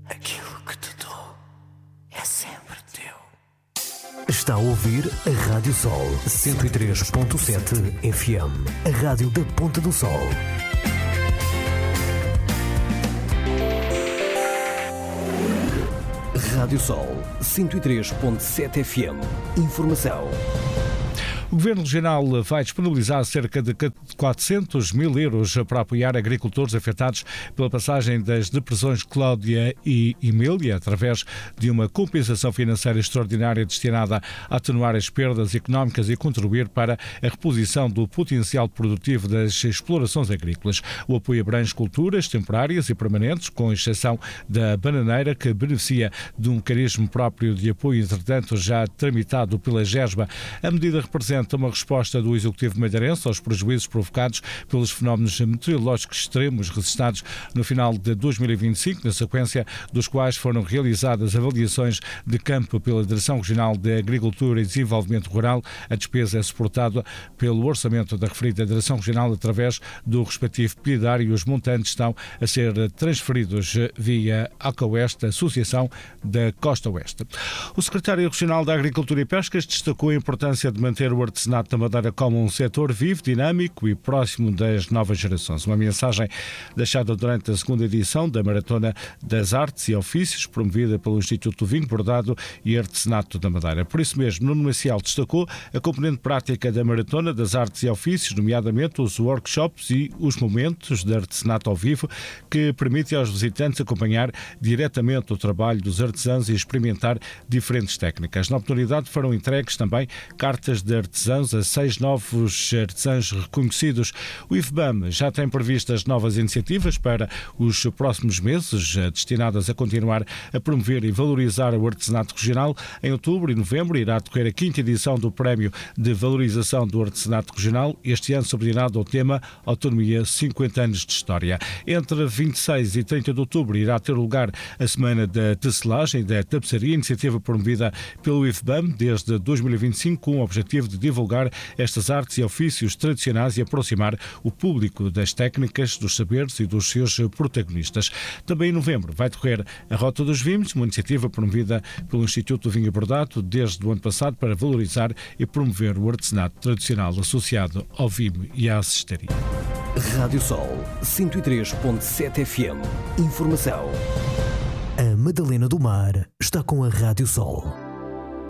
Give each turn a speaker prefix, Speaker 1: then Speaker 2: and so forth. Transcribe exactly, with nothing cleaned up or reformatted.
Speaker 1: Aquilo que te dou é sempre teu.
Speaker 2: Está a ouvir a Rádio Sol cento e três ponto sete F M, a rádio da Ponta do Sol. Rádio Sol cento e três ponto sete F M. Informação.
Speaker 3: O Governo Regional vai disponibilizar cerca de quatrocentos mil euros para apoiar agricultores afetados pela passagem das depressões Cláudia e Emília, através de uma compensação financeira extraordinária destinada a atenuar as perdas económicas e contribuir para a reposição do potencial produtivo das explorações agrícolas. O apoio abrange culturas temporárias e permanentes, com exceção da bananeira, que beneficia de um mecanismo próprio de apoio, entretanto já tramitado pela GESBA. A medida representa uma resposta do Executivo madeirense aos prejuízos provocados pelos fenómenos meteorológicos extremos registrados no final de dois mil e vinte e cinco, na sequência dos quais foram realizadas avaliações de campo pela Direção Regional de Agricultura e Desenvolvimento Rural. A despesa é suportada pelo orçamento da referida Direção Regional através do respectivo pidário e os montantes estão a ser transferidos via ACOeste, Associação da Costa Oeste. O Secretário Regional da Agricultura e Pescas destacou a importância de manter o artesanato da Madeira como um setor vivo, dinâmico e próximo das novas gerações. Uma mensagem deixada durante a segunda edição da Maratona das Artes e Ofícios, promovida pelo Instituto Vinho, Bordado e Artesanato da Madeira. Por isso mesmo, Nuno Maciel destacou a componente prática da Maratona das Artes e Ofícios, nomeadamente os workshops e os momentos de artesanato ao vivo, que permitem aos visitantes acompanhar diretamente o trabalho dos artesãos e experimentar diferentes técnicas. Na oportunidade foram entregues também cartas de artesãos a seis novos artesãos reconhecidos. O IFBAM já tem previstas novas iniciativas para os próximos meses, destinadas a continuar a promover e valorizar o artesanato regional. Em outubro e novembro irá decorrer a quinta edição do Prémio de Valorização do Artesanato Regional, este ano subordinado ao tema Autonomia cinquenta anos de História. Entre vinte e seis e trinta de outubro irá ter lugar a Semana da Tecelagem e da Tapeçaria, iniciativa promovida pelo IFBAM desde dois mil e vinte e cinco, com o objetivo de divulgar estas artes e ofícios tradicionais e aproximar o público das técnicas, dos saberes e dos seus protagonistas. Também em novembro vai decorrer a Rota dos Vinhos, uma iniciativa promovida pelo Instituto Vinho Bordado desde o ano passado para valorizar e promover o artesanato tradicional associado ao vinho e à cestaria.
Speaker 2: Rádio Sol cento e três ponto sete F M. Informação. A Madalena do Mar está com a Rádio Sol.